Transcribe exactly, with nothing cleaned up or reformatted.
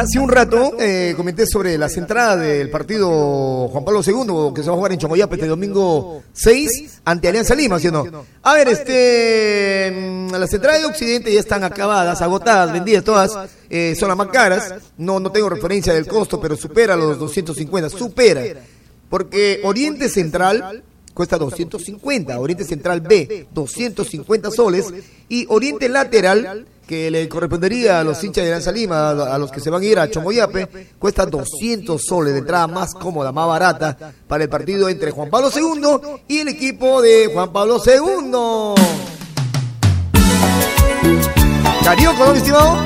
Hace un rato eh, comenté sobre la entradas del partido Juan Pablo segundo que se va a jugar en Chomoyape este domingo seis ante Alianza Lima, ¿sí o no? A ver, este, las entradas de Occidente ya están acabadas, agotadas, vendidas todas, eh, son las más caras. No, no tengo referencia del costo, pero supera los doscientos cincuenta, supera. Porque Oriente Central cuesta doscientos cincuenta, Oriente Central B, doscientos cincuenta soles, y Oriente Lateral, que le correspondería a los hinchas de Alianza Lima, a los que se van a ir a Chomoyape, cuesta doscientos soles de entrada más cómoda, más barata, para el partido entre Juan Pablo segundo y el equipo de Juan Pablo segundo. Carioco, ¿no, mi estimado?